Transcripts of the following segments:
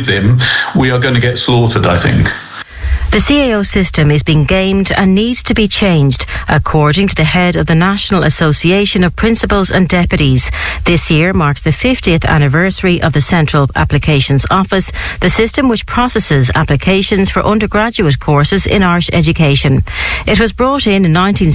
with him, we are going to get slaughtered, I think. The CAO system is being gamed and needs to be changed, according to the head of the National Association of Principals and Deputies. This year marks the 50th anniversary of the Central Applications Office, the system which processes applications for undergraduate courses in Irish education. It was brought in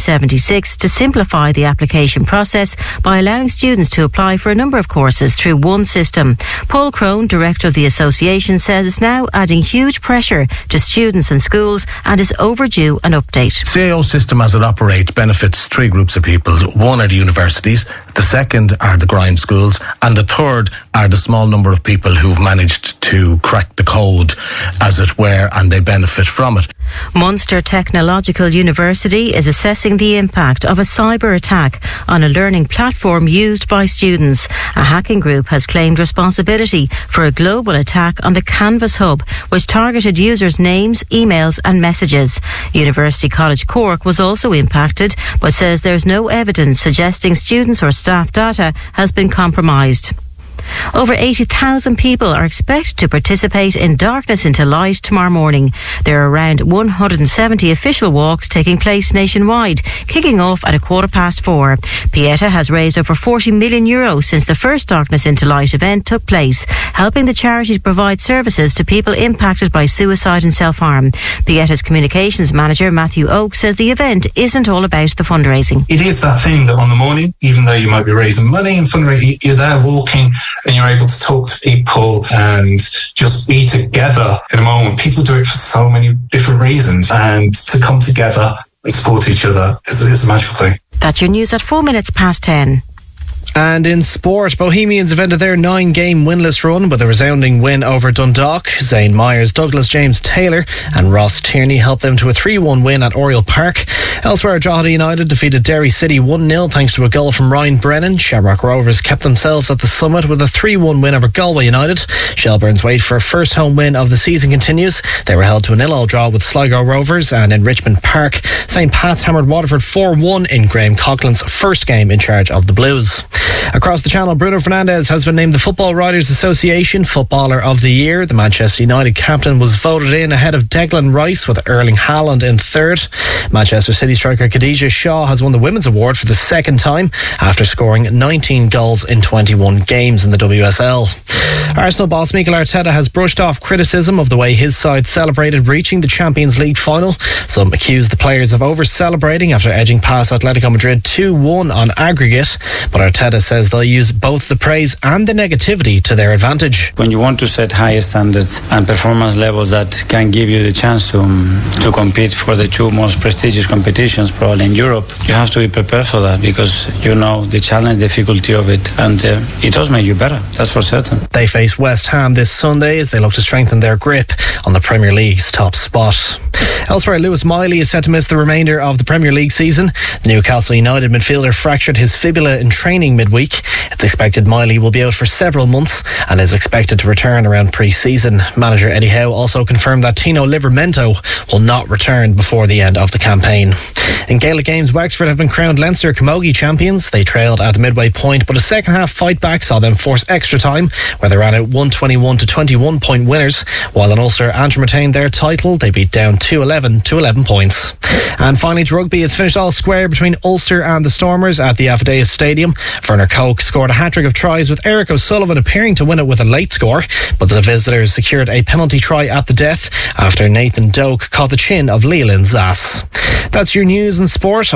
1976 to simplify the application process by allowing students to apply for a number of courses through one system. Paul Crone, director of the association, says it's now adding huge pressure to students and schools and is overdue an update. CAO system as it operates benefits three groups of people. One are the universities, the second are the grind schools, and the third are the small number of people who've managed to crack the code, as it were, and they benefit from it. Munster Technological University is assessing the impact of a cyber attack on a learning platform used by students. A hacking group has claimed responsibility for a global attack on the Canvas Hub, which targeted users' names, emails and messages. University College Cork was also impacted, but says there's no evidence suggesting students' or staff data has been compromised. Over 80,000 people are expected to participate in Darkness into Light tomorrow morning. There are around 170 official walks taking place nationwide, kicking off at 4:15. Pieta has raised over €40 million since the first Darkness into Light event took place, helping the charity to provide services to people impacted by suicide and self-harm. Pieta's communications manager, Matthew Oak, says the event isn't all about the fundraising. It is that thing that on the morning, even though you might be raising money and fundraising, you're there walking and you're able to talk to people and just be together in a moment. People do it for so many different reasons, and to come together and support each other is a magical thing. That's your news at 10:04. And in sport, Bohemians have ended their 9-game winless run with a resounding win over Dundalk. Zane Myers, Douglas James Taylor and Ross Tierney helped them to a 3-1 win at Oriel Park. Elsewhere, Drogheda United defeated Derry City 1-0 thanks to a goal from Ryan Brennan. Shamrock Rovers kept themselves at the summit with a 3-1 win over Galway United. Shelbourne's wait for a first home win of the season continues. They were held to a 0-0 draw with Sligo Rovers, and in Richmond Park, St Pat's hammered Waterford 4-1 in Graham Coughlin's first game in charge of the Blues. Across the channel, Bruno Fernandes has been named the Football Writers Association Footballer of the Year. The Manchester United captain was voted in ahead of Declan Rice, with Erling Haaland in third. Manchester City striker Khadija Shaw has won the Women's Award for the second time after scoring 19 goals in 21 games in the WSL. Arsenal boss Mikel Arteta has brushed off criticism of the way his side celebrated reaching the Champions League final. Some accused the players of over-celebrating after edging past Atletico Madrid 2-1 on aggregate, but Arteta says they'll use both the praise and the negativity to their advantage. When you want to set higher standards and performance levels that can give you the chance to compete for the two most prestigious competitions probably in Europe, you have to be prepared for that, because you know the challenge, difficulty of it, and it does make you better, that's for certain. They face West Ham this Sunday as they look to strengthen their grip on the Premier League's top spot. Elsewhere, Lewis Miley is set to miss the remainder of the Premier League season. The Newcastle United midfielder fractured his fibula in training midweek. It's expected Miley will be out for several months and is expected to return around pre-season. Manager Eddie Howe also confirmed that Tino Livramento will not return before the end of the campaign. In Gaelic games, Wexford have been crowned Leinster Camogie champions. They trailed at the midway point, but a second half fight back saw them force extra time, where they ran out 121 to 21 point winners. While in Ulster, Antrim retained their title. They beat down 211 to 11 points. And finally to rugby, it's finished all square between Ulster and the Stormers at the Affidavit Stadium. Werner Koch scored a hat-trick of tries, with Eric O'Sullivan appearing to win it with a late score, but the visitors secured a penalty try at the death after Nathan Doak caught the chin of Leland Zass. That's your news and sport.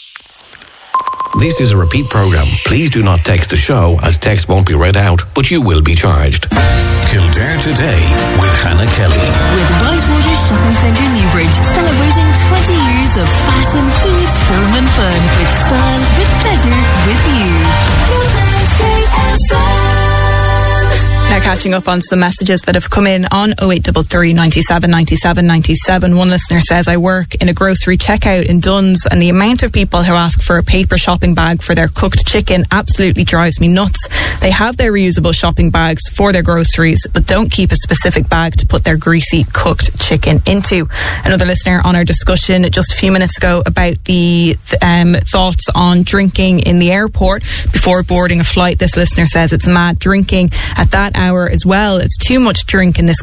This is a repeat programme. Please do not text the show, as text won't be read out, but you will be charged. Kildare Today with Hannah Kelly. With Whitewater Shopping Centre Newbridge, celebrating 20 years of fashion, food, film and fun. With style, with pleasure, with you. Kildare KFM. Now catching up on some messages that have come in on 0833 97 97 97. One listener says, I work in a grocery checkout in Duns, and the amount of people who ask for a paper shopping bag for their cooked chicken absolutely drives me nuts. They have their reusable shopping bags for their groceries, but don't keep a specific bag to put their greasy cooked chicken into. Another listener on our discussion just a few minutes ago about the thoughts on drinking in the airport before boarding a flight. This listener says it's mad drinking at that hour as well. It's too much drink in this